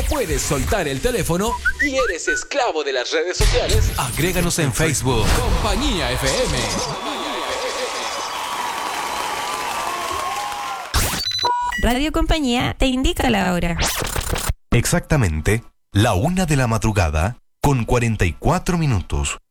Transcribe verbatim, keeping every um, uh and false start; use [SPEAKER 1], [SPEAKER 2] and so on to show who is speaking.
[SPEAKER 1] puedes soltar el teléfono y eres esclavo de las redes sociales, agréganos en Facebook. Compañía F M.
[SPEAKER 2] Radio Compañía te indica la hora.
[SPEAKER 3] Exactamente, la una de la madrugada con cuarenta y cuatro minutos.